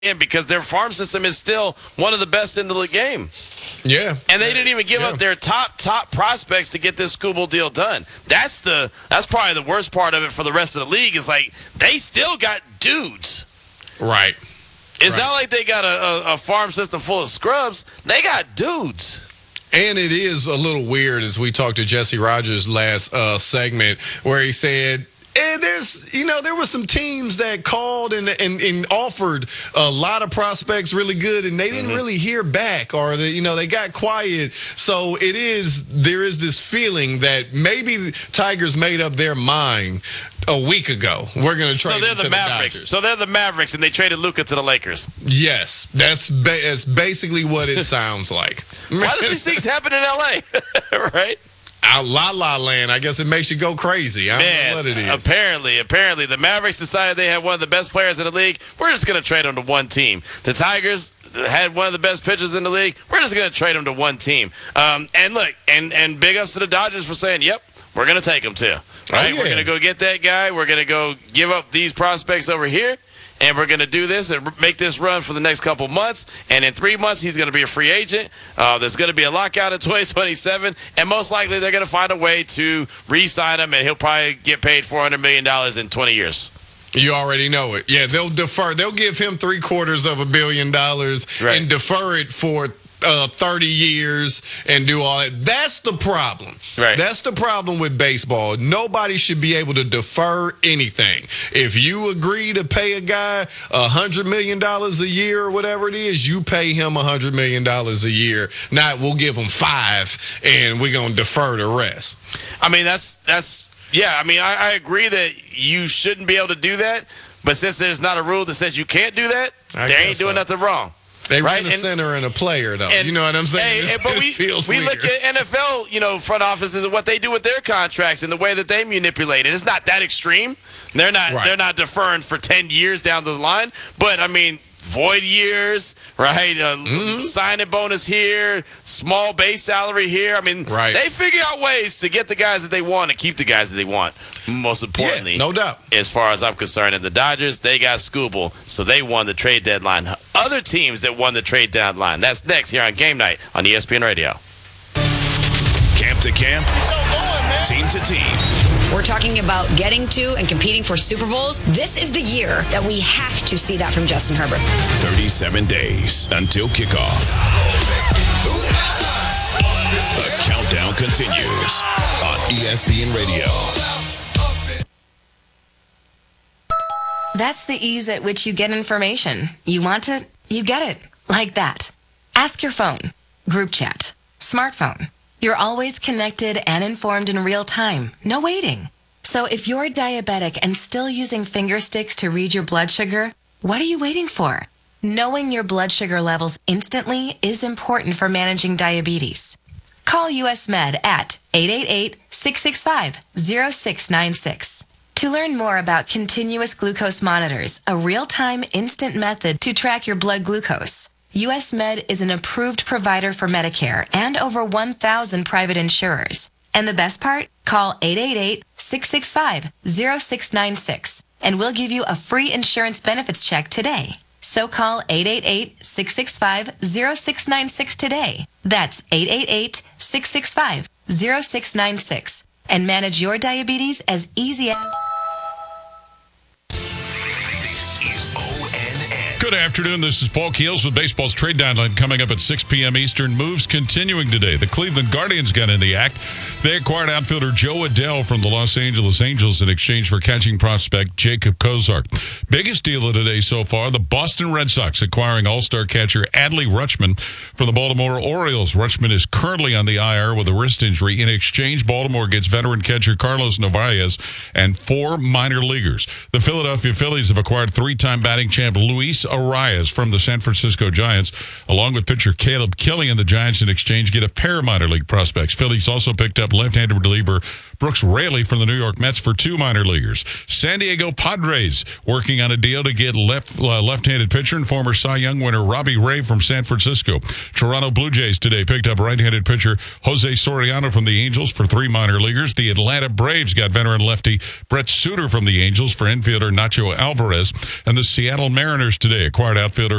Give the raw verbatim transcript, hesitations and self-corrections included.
in because their farm system is still one of the best in the game. Yeah. And they didn't even give yeah. up their top, top prospects to get this Skubal deal done. That's the that's probably the worst part of it for the rest of the league is like they still got dudes. Right. It's right. not like they got a, a, a farm system full of scrubs. They got dudes. And it is a little weird as we talked to Jesse Rogers last uh, segment where he said, and there's, you know, there were some teams that called and, and, and offered a lot of prospects really good, and they didn't mm-hmm. really hear back, or the, you know, they got quiet. So it is, there is this feeling that maybe the Tigers made up their mind a week ago. We're going to trade. So they're the to Mavericks. The so they're the Mavericks, and they traded Luka to the Lakers. Yes, that's ba- that's basically what it sounds like. Why do these things happen in L A? Right? Out La La Land, I guess it makes you go crazy. I don't Man, know what it is. Apparently, apparently, the Mavericks decided they had one of the best players in the league. We're just going to trade them to one team. The Tigers had one of the best pitchers in the league. We're just going to trade them to one team. Um, and look, and, and big ups to the Dodgers for saying, yep, we're going to take him too. Right? Oh, yeah. We're going to go get that guy. We're going to go give up these prospects over here. And we're going to do this and make this run for the next couple months. And in three months, he's going to be a free agent. Uh, there's going to be a lockout in twenty twenty-seven. And most likely, they're going to find a way to re-sign him. And he'll probably get paid four hundred million dollars in twenty years. You already know it. Yeah, they'll defer. They'll give him three quarters of a billion dollars right. and defer it for Uh, thirty years and do all that. That's the problem. Right. That's the problem with baseball. Nobody should be able to defer anything. If you agree to pay a guy one hundred million dollars a year or whatever it is, you pay him one hundred million dollars a year. Not we'll give him five and we're going to defer the rest. I mean, that's, that's yeah, I mean, I, I agree that you shouldn't be able to do that. But since there's not a rule that says you can't do that, I they ain't doing so. nothing wrong. They right? run a center and a player, though. And, you know what I'm saying? Hey, but we, feels we weird. look at N F L, you know, front offices and what they do with their contracts and the way that they manipulate it. It's not that extreme. They're not. Right. They're not deferring for ten years down the line. But I mean, void years, right? Uh, mm-hmm. Signing bonus here, small base salary here. I mean, right. they figure out ways to get the guys that they want and keep the guys that they want. Most importantly, yeah, no doubt. As far as I'm concerned, and the Dodgers, they got Skubal, so they won the trade deadline. Other teams that won the trade deadline. That's next here on Game Night on E S P N Radio. Camp to camp, so going, man. Team to team. We're talking about getting to and competing for Super Bowls. This is the year that we have to see that from Justin Herbert. thirty-seven days until kickoff. The countdown continues on E S P N Radio. That's the ease at which you get information. You want it, you get it. Like that. Ask your phone. Group chat. Smartphone. You're always connected and informed in real time. No waiting. So if you're diabetic and still using finger sticks to read your blood sugar, what are you waiting for? Knowing your blood sugar levels instantly is important for managing diabetes. Call U S Med at eight eight eight, six six five, zero six nine six. To learn more about continuous glucose monitors, a real-time instant method to track your blood glucose, U S Med is an approved provider for Medicare and over one thousand private insurers. And the best part? Call eight eight eight, six six five, zero six nine six and we'll give you a free insurance benefits check today. So call eight eight eight, six six five, zero six nine six today. That's eight eight eight, six six five, zero six nine six and manage your diabetes as easy as... Good afternoon. This is Paul Keels with baseball's trade deadline coming up at six p.m. Eastern. Moves continuing today. The Cleveland Guardians got in the act. They acquired outfielder Joe Adell from the Los Angeles Angels in exchange for catching prospect Jacob Kozar. Biggest deal of today so far, the Boston Red Sox acquiring all-star catcher Adley Rutschman from the Baltimore Orioles. Rutschman is currently on the I R with a wrist injury. In exchange, Baltimore gets veteran catcher Carlos Narvaez and four minor leaguers. The Philadelphia Phillies have acquired three-time batting champ Luis Arias from the San Francisco Giants, along with pitcher Caleb Killian. The Giants in exchange get a pair of minor league prospects. Phillies also picked up left-handed reliever Brooks Raley from the New York Mets for two minor leaguers. San Diego Padres working on a deal to get left uh, left-handed pitcher and former Cy Young winner Robbie Ray from San Francisco. Toronto Blue Jays today picked up right-handed pitcher Jose Soriano from the Angels for three minor leaguers. The Atlanta Braves got veteran lefty Brett Suter from the Angels for infielder Nacho Alvarez. And the Seattle Mariners today They acquired outfielder